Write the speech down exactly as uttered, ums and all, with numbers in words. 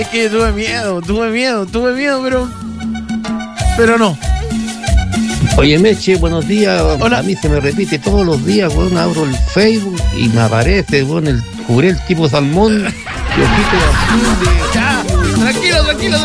¿Sabes qué? Tuve miedo, tuve miedo, tuve miedo, pero... Pero no. Oye, Meche, buenos días. Hola. A mí se me repite todos los días, weón, abro el Facebook y me aparece, weón, el jurel tipo salmón. Y ojito azul de... Ya, tranquilo, tranquilo.